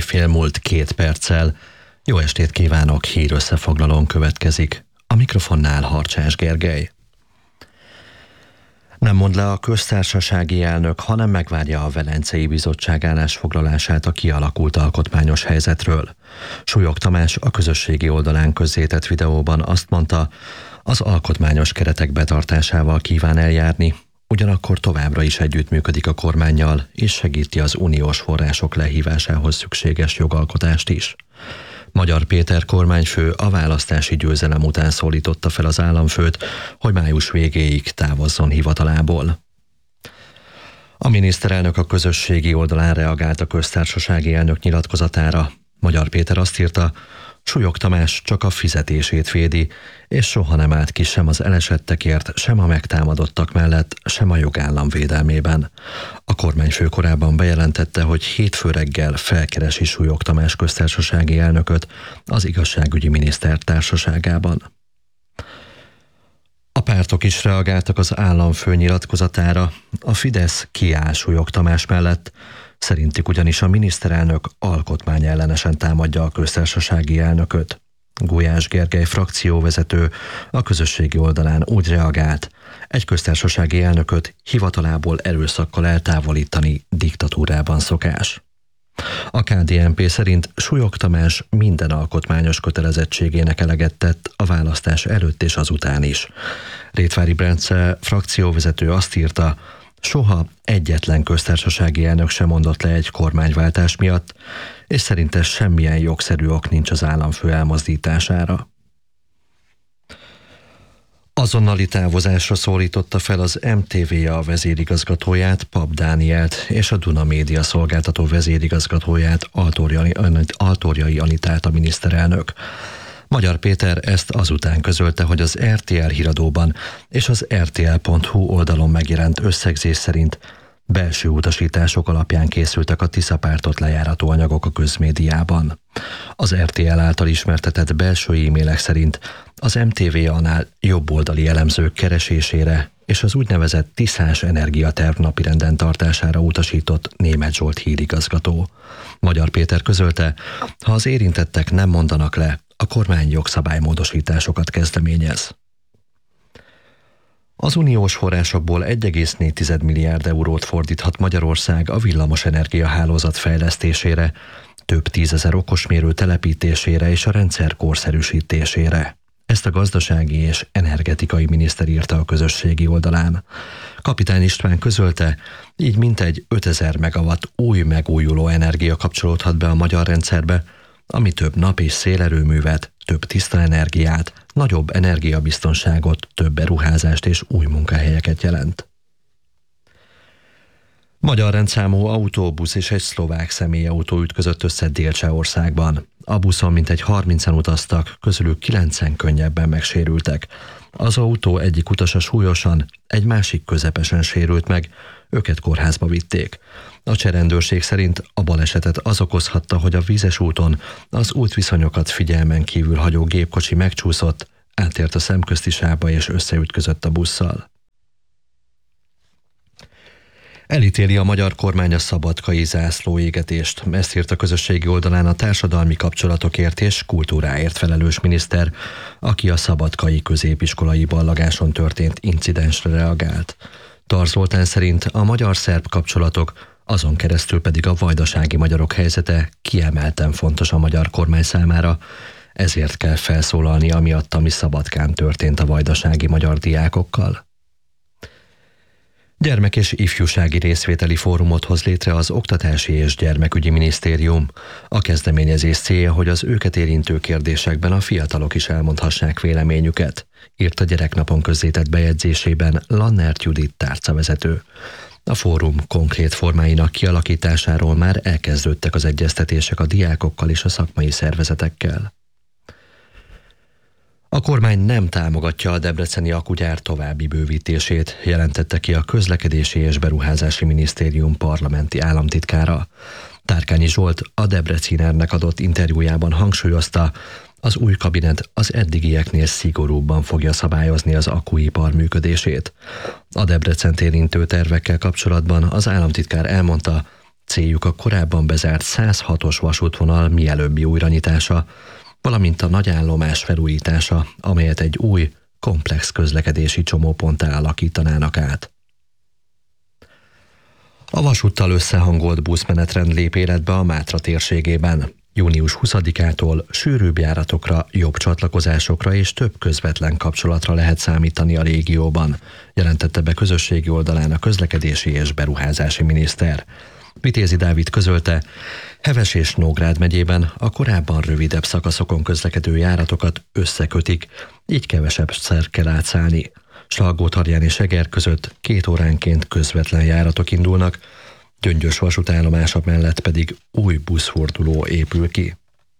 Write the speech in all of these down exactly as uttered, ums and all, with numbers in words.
fél múlt két perccel. Jó estét kívánok, hír összefoglalón következik. A mikrofonnál Harcsás Gergely. Nem mond le a köztársasági elnök, hanem megvárja a Velencei Bizottság állásfoglalását a kialakult alkotmányos helyzetről. Súlyog Tamás a közösségi oldalán közzétett videóban azt mondta, az alkotmányos keretek betartásával kíván eljárni, ugyanakkor továbbra is együttműködik a kormánnyal, és segíti az uniós források lehívásához szükséges jogalkotást is. Magyar Péter kormányfő a választási győzelem után szólította fel az államfőt, hogy május végéig távozzon hivatalából. A miniszterelnök a közösségi oldalán reagált a köztársasági elnök nyilatkozatára. Magyar Péter azt írta, Súlyog Tamás csak a fizetését védi, és soha nem állt ki sem az elesettekért, sem a megtámadottak mellett, sem a jogállam védelmében. A kormányfő korábban bejelentette, hogy hétfő reggel felkeresi Súlyog Tamás köztársasági elnököt az igazságügyi miniszter társaságában. A pártok is reagáltak az államfő nyilatkozatára. A Fidesz kiáll Súlyog Tamás mellett, szerintük ugyanis a miniszterelnök alkotmányellenesen támadja a köztársasági elnököt. Gulyás Gergely frakcióvezető a közösségi oldalán úgy reagált, egy köztársasági elnököt hivatalából erőszakkal eltávolítani diktatúrában szokás. A ká dé en pé szerint Súlyog Tamás minden alkotmányos kötelezettségének eleget tett a választás előtt és azután is. Rétvári Bence frakcióvezető azt írta, soha egyetlen köztársasági elnök sem mondott le egy kormányváltás miatt, és szerinte semmilyen jogszerű ok nincs az államfő elmozdítására. Azonnali távozásra szólította fel az em té vé a vezérigazgatóját, Pap Dánielt, és a Duna Média szolgáltató vezérigazgatóját, Altorjai Anitát a miniszterelnök. Magyar Péter ezt azután közölte, hogy az er té el híradóban és az er té el pont hú oldalon megjelent összegzés szerint belső utasítások alapján készültek a Tisza pártot lejárató anyagok a közmédiában. Az er té el által ismertetett belső e-mailek szerint az em té vé annál jobboldali elemzők keresésére és az úgynevezett tiszás energiaterv napirenden tartására utasított Németh Zsolt hírigazgató. Magyar Péter közölte, ha az érintettek nem mondanak le, a kormány jogszabálymódosításokat kezdeményez. Az uniós forrásokból egy egész négy milliárd eurót fordíthat Magyarország a villamosenergia hálózat fejlesztésére, több tízezer okosmérő telepítésére és a rendszer korszerűsítésére. Ezt a gazdasági és energetikai miniszter írta a közösségi oldalán. Kapitány István közölte, így mintegy ötezer megawatt új megújuló energia kapcsolódhat be a magyar rendszerbe, ami több nap- és szélerőművet, több tiszta energiát, nagyobb energiabiztonságot, több beruházást és új munkahelyeket jelent. Magyar rendszámú autóbusz és egy szlovák személyautó ütközött össze Dél-Csehországban. A buszon mintegy harmincan utaztak, közülük kilencen könnyebben megsérültek. Az autó egyik utasa súlyosan, egy másik közepesen sérült meg, őket kórházba vitték. A cserendőrség szerint a balesetet az okozhatta, hogy a vízes úton az útviszonyokat figyelmen kívül hagyó gépkocsi megcsúszott, átért a szemközti sávba és összeütközött a busszal. Elítéli a magyar kormány a szabadkai zászlóégetést. Ezt írt a közösségi oldalán a társadalmi kapcsolatokért és kultúráért felelős miniszter, aki a szabadkai középiskolai ballagáson történt incidensre reagált. Tarz Zoltán szerint a magyar-szerb kapcsolatok, azon keresztül pedig a vajdasági magyarok helyzete kiemelten fontos a magyar kormány számára, ezért kell felszólalni amiatt, ami Szabadkán történt a vajdasági magyar diákokkal. Gyermek- és ifjúsági részvételi fórumot hoz létre az Oktatási és Gyermekügyi Minisztérium. A kezdeményezés célja, hogy az őket érintő kérdésekben a fiatalok is elmondhassák véleményüket, írt a Gyereknapon közzétett bejegyzésében Lannert Judit tárcavezető. A fórum konkrét formáinak kialakításáról már elkezdődtek az egyeztetések a diákokkal és a szakmai szervezetekkel. A kormány nem támogatja a debreceni akugyár további bővítését, jelentette ki a Közlekedési és Beruházási Minisztérium parlamenti államtitkára. Tárkányi Zsolt a Debrecinernek adott interjújában hangsúlyozta, az új kabinet az eddigieknél szigorúbban fogja szabályozni az akkuipar működését. A Debrecent érintő tervekkel kapcsolatban az államtitkár elmondta, Céljuk a korábban bezárt száz hatos vasútvonal mielőbbi újranyitása, valamint a nagyállomás felújítása, amelyet egy új, komplex közlekedési csomóponttá alakítanának át. A vasúttal összehangolt buszmenetrend lép életbe a Mátra térségében. június huszadikától sűrűbb járatokra, jobb csatlakozásokra és több közvetlen kapcsolatra lehet számítani a régióban, jelentette be közösségi oldalán a közlekedési és beruházási miniszter. Vitézi Dávid közölte, Heves és Nógrád megyében a korábban rövidebb szakaszokon közlekedő járatokat összekötik, így kevesebbszer kell átszállni. Salgótarján és Eger között két óránként közvetlen járatok indulnak, Gyöngyös vasútállomása mellett pedig új buszforduló épül ki.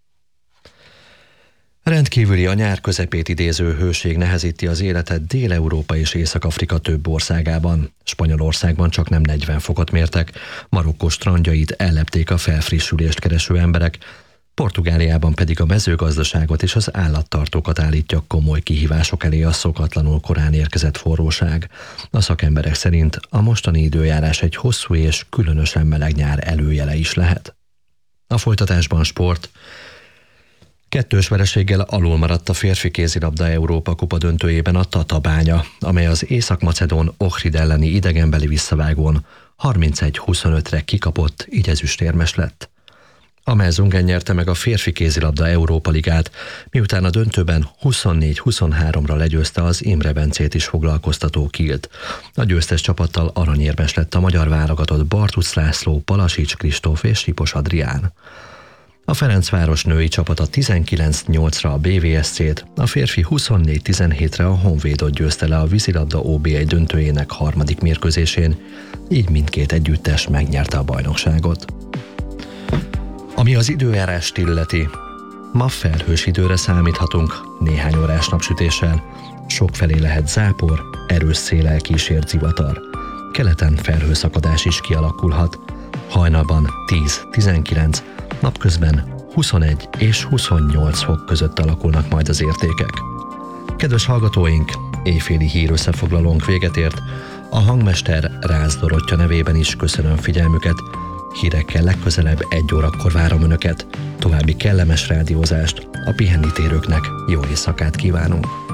Rendkívüli a nyár közepét idéző hőség nehezíti az életet Dél-Európa és Észak-Afrika több országában. Spanyolországban csak nem negyven fokot mértek, Marokkó strandjait ellepték a felfrissülést kereső emberek, Portugáliában pedig a mezőgazdaságot és az állattartókat állítja komoly kihívások elé a szokatlanul korán érkezett forróság. A szakemberek szerint a mostani időjárás egy hosszú és különösen meleg nyár előjele is lehet. A folytatásban sport. Kettős vereséggel alul maradt a férfi kézilabda Európa kupa döntőjében a Tatabánya, amely az észak-macedón Ohrid elleni idegenbeli visszavágón harmincegy huszonötre kikapott, így ezüstérmes lett. A Mezungen nyerte meg a férfi kézilabda Európa ligát, miután a döntőben huszonnégy huszonháromra legyőzte az Imre Bencét is foglalkoztató Kielt. A győztes csapattal aranyérmes lett a magyar válogatott Bartusz László, Palasics Kristóf és Sipos Adrián. A Ferencváros női csapata tizenkilenc nyolcra a bé vé es cét, a férfi huszonnégy tizenhétre a Honvédot győzte le a vízilabda o bé egy döntőjének harmadik mérkőzésén, így mindkét együttes megnyerte a bajnokságot. Ami az időjárást illeti, ma felhős időre számíthatunk, néhány órás napsütéssel, sokfelé lehet zápor, erős széllel kísért zivatar. Keleten felhőszakadás is kialakulhat, hajnalban tíz-tizenkilenc, napközben huszonegy és huszonnyolc fok között alakulnak majd az értékek. Kedves hallgatóink, éjféli hírösszefoglalónk véget ért, a hangmester Rácz Dorottya nevében is köszönöm figyelmüket, hírekkel legközelebb egy órakor várom Önöket, további kellemes rádiózást, a pihennitérőknek jó éjszakát kívánunk!